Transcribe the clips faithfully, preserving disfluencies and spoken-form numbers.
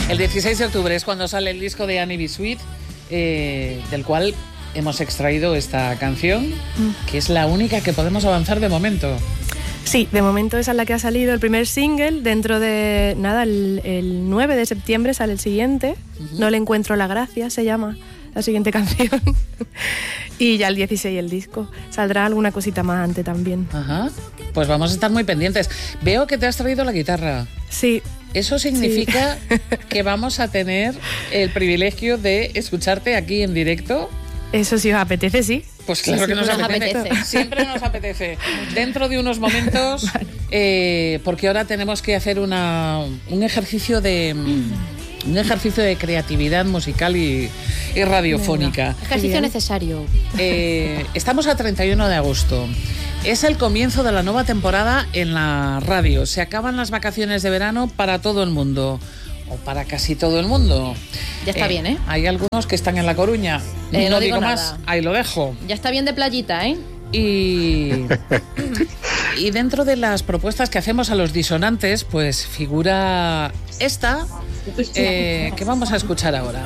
El dieciséis de octubre es cuando sale el disco de Annie B. Sweet, eh, del cual hemos extraído esta canción, mm. que es la única que podemos avanzar de momento. Sí, de momento esa es la que ha salido, el primer single. Dentro de, nada, el, el nueve de septiembre sale el siguiente. Uh-huh. No le encuentro la gracia, se llama la siguiente canción. Y ya el dieciséis el disco. Saldrá alguna cosita más antes también. Ajá. Pues vamos a estar muy pendientes. Veo que te has traído la guitarra. Sí. Eso significa sí. que vamos a tener el privilegio de escucharte aquí en directo. Eso sí os apetece, sí. Pues claro sí, que nos, nos apetece. apetece. Siempre nos apetece. Dentro de unos momentos, vale. eh, porque ahora tenemos que hacer una, un ejercicio de un ejercicio de creatividad musical y, y radiofónica. Venga. Ejercicio necesario. Eh, estamos a treinta y uno de agosto. Es el comienzo de la nueva temporada en la radio. Se acaban las vacaciones de verano para todo el mundo. O para casi todo el mundo. Ya está eh, bien, ¿eh? Hay algunos que están en La Coruña. Eh, no, no digo, digo más, ahí lo dejo. Ya está bien de playita, ¿eh? Y, y dentro de las propuestas que hacemos a los disonantes, pues figura esta, eh, que vamos a escuchar ahora.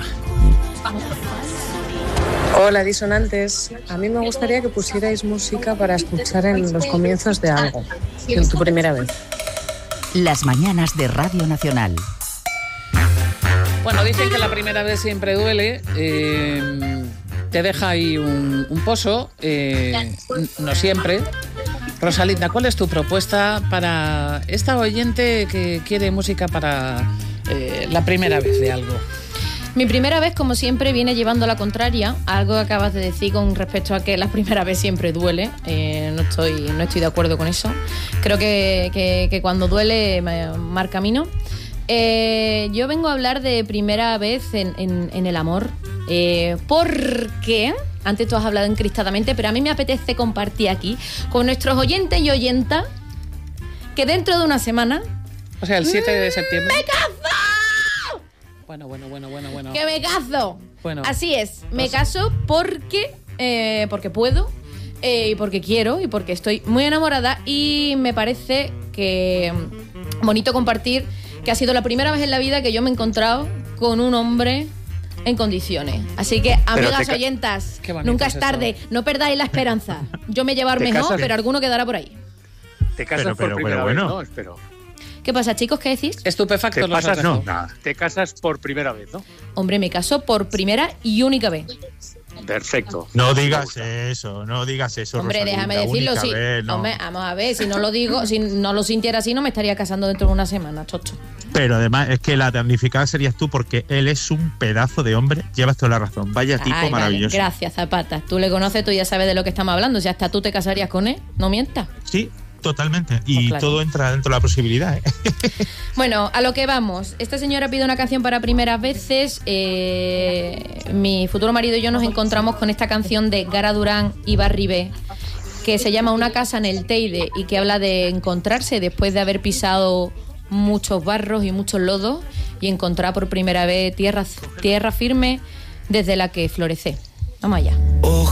Hola, disonantes. A mí me gustaría que pusierais música para escuchar en los comienzos de algo, en tu primera vez. Las mañanas de Radio Nacional. Bueno, dicen que la primera vez siempre duele, eh, te deja ahí un, un pozo, eh, no siempre. Rosalinda, ¿cuál es tu propuesta para esta oyente que quiere música para eh, la primera vez de algo? Mi primera vez, como siempre, viene llevando la contraria, algo que acabas de decir con respecto a que la primera vez siempre duele. Eh, no estoy, no estoy de acuerdo con eso. Creo que, que, que cuando duele marca camino. Eh, yo vengo a hablar de primera vez en, en, en el amor, eh, porque antes tú has hablado encristadamente, pero a mí me apetece compartir aquí con nuestros oyentes y oyentas que dentro de una semana, o sea, el siete de septiembre, ¡me caso! Bueno, bueno, bueno, bueno, bueno. ¡Que me caso! Bueno, así es, me caso porque, eh, porque puedo, eh, y porque quiero, y porque estoy muy enamorada, y me parece que bonito compartir que ha sido la primera vez en la vida que yo me he encontrado con un hombre en condiciones. Así que, amigas ca- oyentas, nunca es tarde, eso. No perdáis la esperanza. Yo me llevar mejor, casas, pero alguno quedará por ahí. Te casas pero, pero, por primera pero, vez, bueno. ¿no? Espero. ¿Qué pasa, chicos? ¿Qué decís? Estupefacto. Te pasas, no, nada. Te casas por primera vez, ¿no? Hombre, me caso por primera y única vez. Perfecto. No digas eso, no digas eso. Hombre, Rosalinda, déjame decirlo, sí. Vez, no. Hombre, vamos a ver, si no lo digo, si no lo sintiera así, no me estaría casando dentro de una semana, chocho. Pero además es que la damnificada serías tú, porque él es un pedazo de hombre. Llevas toda la razón. Vaya tipo Ay, maravilloso. Vale. Gracias, Zapata. Tú le conoces, tú ya sabes de lo que estamos hablando. Si hasta tú te casarías con él, no mientas. Sí. Totalmente, y pues claro. todo entra dentro de la posibilidad, ¿eh? Bueno, a lo que vamos. Esta señora pide una canción para primeras veces. eh, Mi futuro marido y yo nos encontramos con esta canción de Gara Durán y Barry B, que se llama Una casa en el Teide, y que habla de encontrarse después de haber pisado muchos barros y muchos lodos, y encontrar por primera vez tierra, tierra firme desde la que florece. Vamos allá. Ojalá